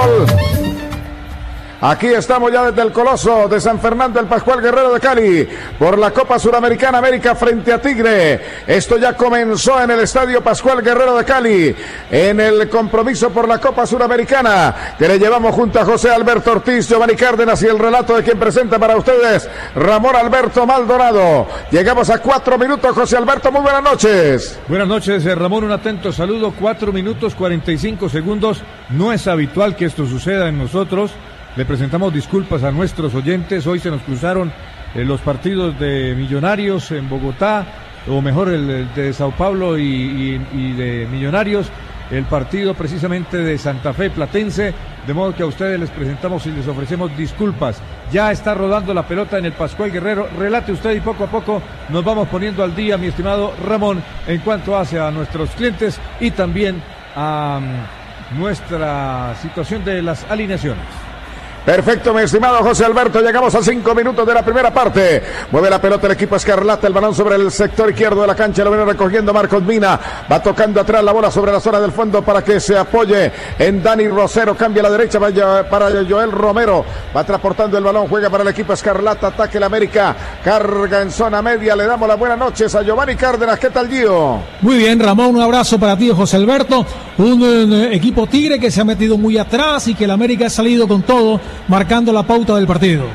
fútbol. Aquí estamos ya desde el Coloso de San Fernando, el Pascual Guerrero de Cali, por la Copa Suramericana América frente a Tigre. Esto ya comenzó en el Estadio Pascual Guerrero de Cali, en el compromiso por la Copa Suramericana, que le llevamos junto a José Alberto Ortiz, Giovanni Cárdenas y el relato de quien presenta para ustedes, Ramón Alberto Maldonado. Llegamos a 4 minutos, José Alberto, muy buenas noches. Buenas noches, Ramón, un atento saludo. 4 minutos 45 segundos. No es habitual que esto suceda en nosotros. Le presentamos disculpas a nuestros oyentes. Hoy se nos cruzaron los partidos de Millonarios en Bogotá, o mejor el de Sao Paulo y de Millonarios, el partido precisamente de Santa Fe Platense, de modo que a ustedes les presentamos y les ofrecemos disculpas. Ya está rodando la pelota en el Pascual Guerrero. Relate usted y poco a poco nos vamos poniendo al día, mi estimado Ramón, en cuanto hace a nuestros clientes y también a nuestra situación de las alineaciones. Perfecto, mi estimado José Alberto, llegamos a 5 minutos de la primera parte. Mueve la pelota el equipo Escarlata, el balón sobre el sector izquierdo de la cancha, lo viene recogiendo Marcos Mina, va tocando atrás la bola sobre la zona del fondo para que se apoye en Dani Rosero, cambia a la derecha para Joel Romero, va transportando el balón, juega para el equipo Escarlata, ataque el América, carga en zona media, le damos las buenas noches a Giovanni Cárdenas. ¿Qué tal, Gio? Muy bien, Ramón, un abrazo para ti, José Alberto. Un equipo Tigre que se ha metido muy atrás y que el América ha salido con todo, marcando la pauta del partido.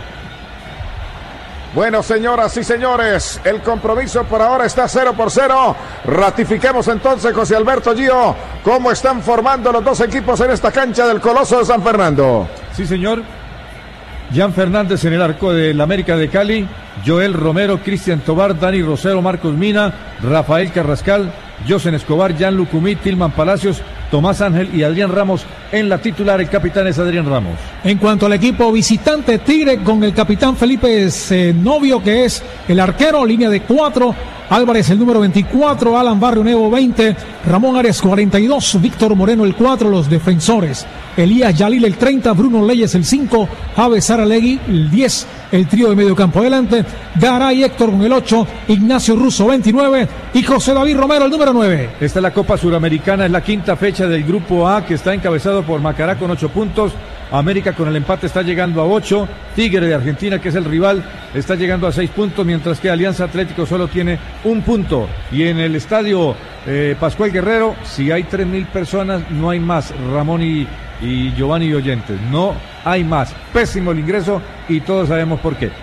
Bueno, señoras y señores, el compromiso por ahora está 0-0. Ratifiquemos entonces, José Alberto, Gio, cómo están formando los dos equipos en esta cancha del Coloso de San Fernando. Sí, señor. Jan Fernández en el arco del América de Cali, Joel Romero, Cristian Tobar, Dani Rosero, Marcos Mina, Rafael Carrascal, Josen Escobar, Jan Lucumí, Tilman Palacios, Tomás Ángel y Adrián Ramos. En la titular, el capitán es Adrián Ramos. En cuanto al equipo visitante, Tigre con el capitán Felipe Novio, que es el arquero, línea de 4, Álvarez el número 24, Alan Barrio Nuevo 20, Ramón Arias 42, Víctor Moreno el 4, los defensores, Elías Yalil el 30, Bruno Leyes el 5, Javes Aralegui el 10, el trío de medio campo adelante, Garay Héctor con el 8, Ignacio Russo 29 y José David Romero el número 9. Esta es la Copa Suramericana, es la quinta fecha del Grupo A, que está encabezado por Macará con 8 puntos, América con el empate está llegando a 8, Tigre de Argentina, que es el rival, está llegando a 6 puntos, mientras que Alianza Atlético solo tiene 1 punto. Y en el estadio Pascual Guerrero, si hay 3.000 personas, no hay más, Ramón y Giovanni y oyentes, no hay más. Pésimo el ingreso y todos sabemos por qué.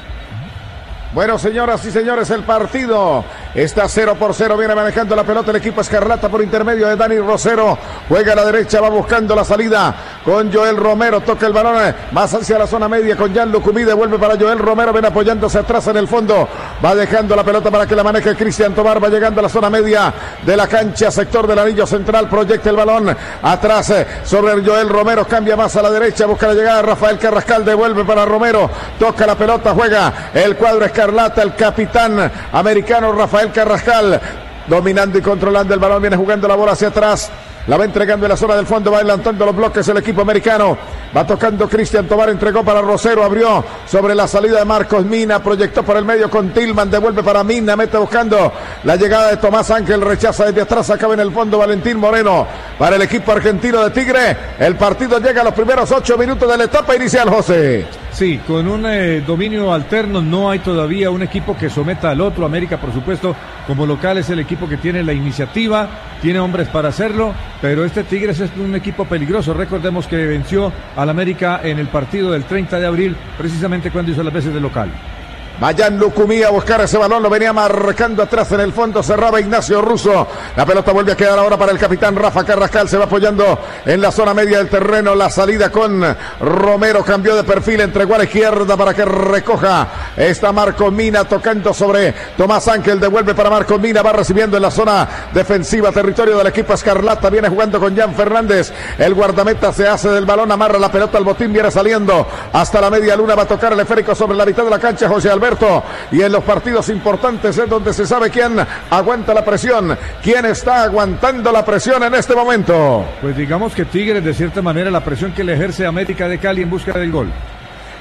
Bueno, señoras y señores, el partido está 0-0, viene manejando la pelota el equipo Escarlata por intermedio de Dani Rosero, juega a la derecha, va buscando la salida con Joel Romero, toca el balón más hacia la zona media con Jan Lucumí, devuelve para Joel Romero, viene apoyándose atrás en el fondo, va dejando la pelota para que la maneje Cristian Tobar, va llegando a la zona media de la cancha, sector del anillo central, proyecta el balón atrás sobre Joel Romero, cambia más a la derecha, busca la llegada de Rafael Carrascal, devuelve para Romero, toca la pelota, juega el cuadro Escarlata, el capitán americano Rafael Carrascal, dominando y controlando el balón, viene jugando la bola hacia atrás, la va entregando en la zona del fondo, va adelantando los bloques el equipo americano, va tocando Cristian Tobar, entregó para Rosero, abrió sobre la salida de Marcos Mina, proyectó por el medio con Tilman, devuelve para Mina, mete buscando la llegada de Tomás Ángel, rechaza desde atrás, acaba en el fondo Valentín Moreno, para el equipo argentino de Tigre. El partido llega a los primeros 8 minutos de la etapa inicial, José. Sí, con un dominio alterno, no hay todavía un equipo que someta al otro. América, por supuesto, como local es el equipo que tiene la iniciativa, tiene hombres para hacerlo, pero este Tigres es un equipo peligroso. Recordemos que venció al América en el partido del 30 de abril, precisamente cuando hizo las veces de local. Vayan Lucumí a buscar ese balón, lo venía marcando atrás en el fondo, cerraba Ignacio Russo, la pelota vuelve a quedar ahora para el capitán Rafa Carrascal, se va apoyando en la zona media del terreno, la salida con Romero, cambió de perfil, entregó a la izquierda para que recoja, está Marco Mina tocando sobre Tomás Ángel, devuelve para Marco Mina, va recibiendo en la zona defensiva, territorio del equipo Escarlata, viene jugando con Jan Fernández, el guardameta se hace del balón, amarra la pelota al botín, viene saliendo hasta la media luna, va a tocar el esférico sobre la mitad de la cancha, José Alberto. Y en los partidos importantes es donde se sabe quién aguanta la presión, quién está aguantando la presión en este momento. Pues digamos que Tigres, de cierta manera, la presión que le ejerce América de Cali en busca del gol.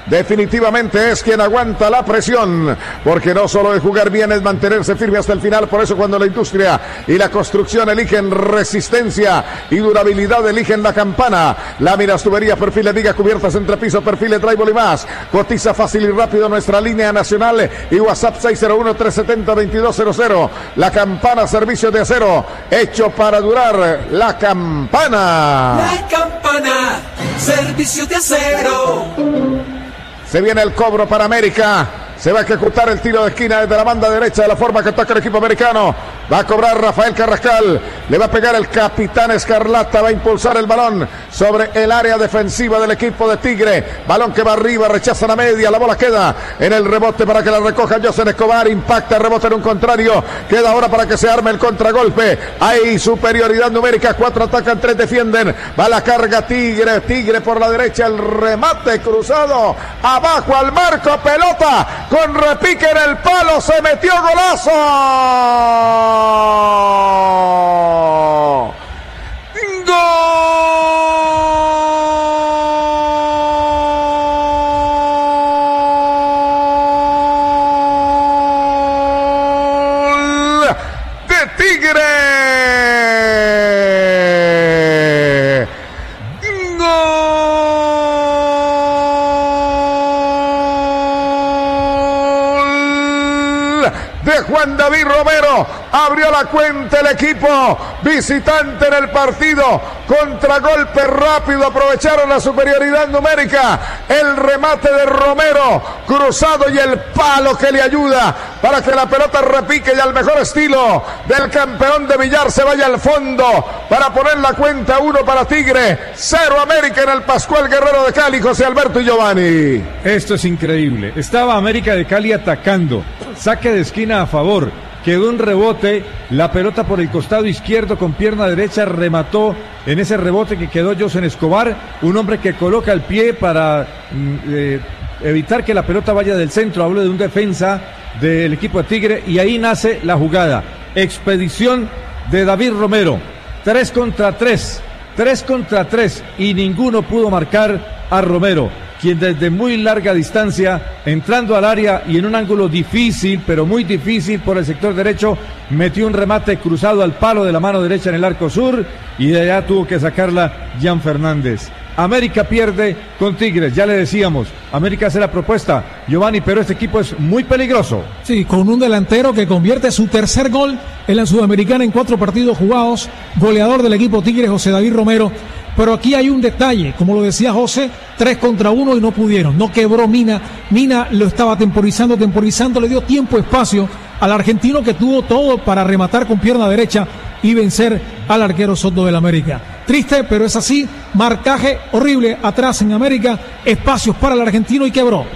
definitivamente es quien aguanta la presión, porque no solo es jugar bien, es mantenerse firme hasta el final. Por eso cuando la industria y la construcción eligen resistencia y durabilidad, eligen La Campana. Láminas, tuberías, perfiles, vigas, cubiertas, entrepiso, perfiles, drywall y más. Cotiza fácil y rápido nuestra línea nacional y WhatsApp 601-370-2200. La Campana, servicio de acero hecho para durar. La Campana. La Campana, servicio de acero. Se viene el cobro para América. Se va a ejecutar el tiro de esquina desde la banda derecha de la forma que toca el equipo americano. Va a cobrar Rafael Carrascal. Le va a pegar el capitán Escarlata. Va a impulsar el balón sobre el área defensiva del equipo de Tigre. Balón que va arriba, rechazan a media. La bola queda en el rebote para que la recoja José Escobar. Impacta, rebote en un contrario. Queda ahora para que se arme el contragolpe. Hay superioridad numérica. 4 atacan, 3 defienden. Va la carga Tigre. Tigre por la derecha. El remate cruzado. Abajo al marco. Pelota con repique en el palo. Se metió golazo. ¡Gol de Tigre! De Juan David Romero, abrió la cuenta el equipo visitante en el partido, contragolpe rápido, aprovecharon la superioridad numérica, el remate de Romero, cruzado y el palo que le ayuda para que la pelota repique y al mejor estilo del campeón de billar se vaya al fondo para poner la cuenta. 1 para Tigre, 0 América en el Pascual Guerrero de Cali. José Alberto y Giovanni. Esto es increíble, estaba América de Cali atacando, saque de esquina a favor, quedó un rebote, la pelota por el costado izquierdo con pierna derecha, remató en ese rebote que quedó José Escobar, un hombre que coloca el pie para evitar que la pelota vaya del centro. Hablo de un defensa del equipo de Tigre y ahí nace la jugada, expedición de David Romero, 3 contra 3 y ninguno pudo marcar a Romero, quien desde muy larga distancia, entrando al área y en un ángulo difícil, pero muy difícil por el sector derecho, metió un remate cruzado al palo de la mano derecha en el arco sur y de allá tuvo que sacarla Jan Fernández. América pierde con Tigres, ya le decíamos, América hace la propuesta, Giovanni, pero este equipo es muy peligroso. Sí, con un delantero que convierte su tercer gol en la Sudamericana en 4 partidos jugados, goleador del equipo Tigres, José David Romero. Pero aquí hay un detalle, como lo decía José, 3 contra 1 y no pudieron, no quebró Mina lo estaba temporizando, le dio tiempo, espacio al argentino que tuvo todo para rematar con pierna derecha y vencer al arquero Soto del América. Triste, pero es así, marcaje horrible atrás en América, espacios para el argentino y quebró.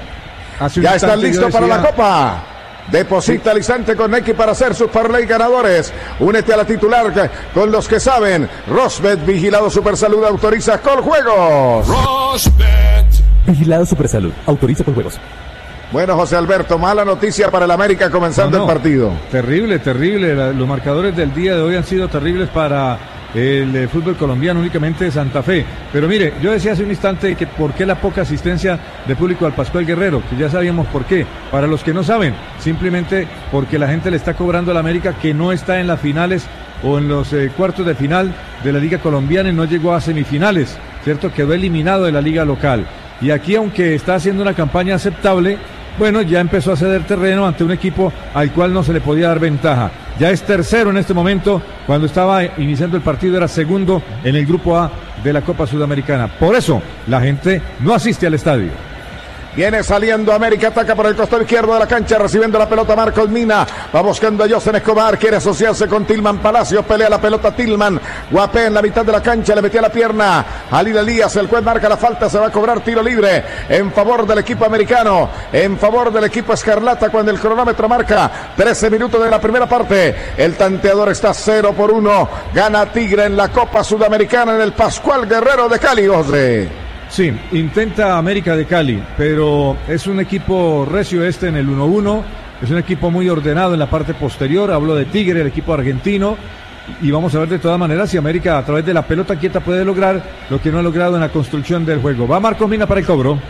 Ya están listos para la Copa. Deposita al instante con Neki para hacer sus parlay ganadores. Únete a la titular con los que saben. Rosbet, vigilado Supersalud, autoriza con juegos. Rosbet, vigilado Supersalud, autoriza con juegos. Bueno, José Alberto, mala noticia para el América comenzando el partido. Terrible. Los marcadores del día de hoy han sido terribles para el fútbol colombiano, únicamente de Santa Fe. Pero mire, yo decía hace un instante que por qué la poca asistencia de público al Pascual Guerrero, que ya sabíamos por qué. Para los que no saben, simplemente porque la gente le está cobrando a la América que no está en las finales o en los cuartos de final de la Liga Colombiana y no llegó a semifinales, ¿cierto? Quedó eliminado de la Liga local. Y aquí, aunque está haciendo una campaña aceptable, bueno, ya empezó a ceder terreno ante un equipo al cual no se le podía dar ventaja. Ya es tercero en este momento, cuando estaba iniciando el partido era segundo en el grupo A de la Copa Sudamericana. Por eso la gente no asiste al estadio. Viene saliendo América, ataca por el costado izquierdo de la cancha, recibiendo la pelota Marcos Mina, va buscando a José Escobar, quiere asociarse con Tilman Palacios, pelea la pelota Tilman, guapé en la mitad de la cancha, le metía la pierna a Lila Elías, el juez marca la falta, se va a cobrar tiro libre en favor del equipo americano, en favor del equipo Escarlata, cuando el cronómetro marca 13 minutos de la primera parte, el tanteador está 0-1, gana Tigre en la Copa Sudamericana en el Pascual Guerrero de Cali, José. Sí, intenta América de Cali, pero es un equipo recio en el 1-1, es un equipo muy ordenado en la parte posterior, hablo de Tigre, el equipo argentino, y vamos a ver de todas maneras si América a través de la pelota quieta puede lograr lo que no ha logrado en la construcción del juego. Va Marcos Mina para el cobro.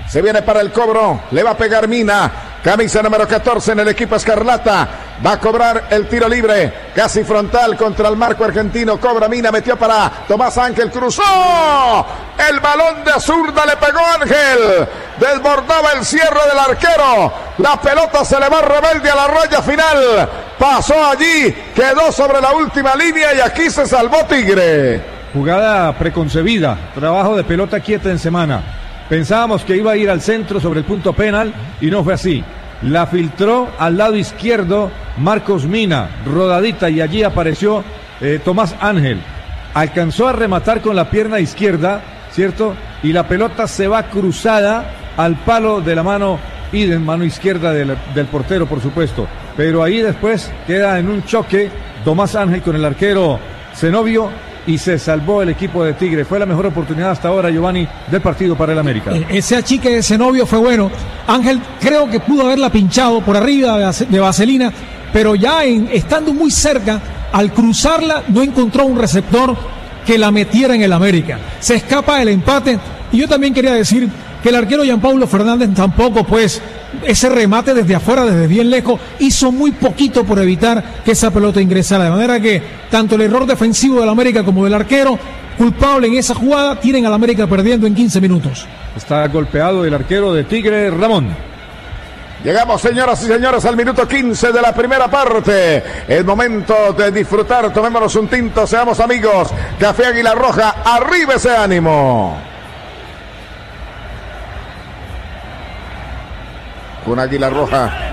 Se viene para el cobro. Le va a pegar Mina. Camisa número 14 en el equipo escarlata. Va a cobrar el tiro libre. Casi frontal contra el marco argentino. Cobra Mina. Metió para Tomás Ángel. Cruzó. El balón de zurda le pegó Ángel. Desbordaba el cierre del arquero. La pelota se le va rebelde a la raya final. Pasó allí. Quedó sobre la última línea y aquí se salvó Tigre. Jugada preconcebida. Trabajo de pelota quieta en semana. Pensábamos que iba a ir al centro sobre el punto penal y no fue así. La filtró al lado izquierdo Marcos Mina, rodadita, y allí apareció Tomás Ángel. Alcanzó a rematar con la pierna izquierda, ¿cierto? Y la pelota se va cruzada al palo de la mano izquierda del portero, por supuesto. Pero ahí después queda en un choque Tomás Ángel con el arquero Zenobio y se salvó el equipo de Tigre. Fue la mejor oportunidad hasta ahora, Giovanni, del partido para el América. Ese achique de Zenobio fue bueno. Ángel creo que pudo haberla pinchado por arriba de Vaselina, pero ya estando muy cerca, al cruzarla no encontró un receptor que la metiera en el América. Se escapa el empate. Y yo también quería decir que el arquero Gianpaulo Fernández tampoco, pues, ese remate desde afuera, desde bien lejos, hizo muy poquito por evitar que esa pelota ingresara. De manera que tanto el error defensivo del América como del arquero, culpable en esa jugada, tienen al América perdiendo en 15 minutos. Está golpeado el arquero de Tigre, Ramón. Llegamos, señoras y señores, al minuto 15 de la primera parte. El momento de disfrutar. Tomémonos un tinto, seamos amigos. Café Águila Roja, arriba ese ánimo. Con Águila Roja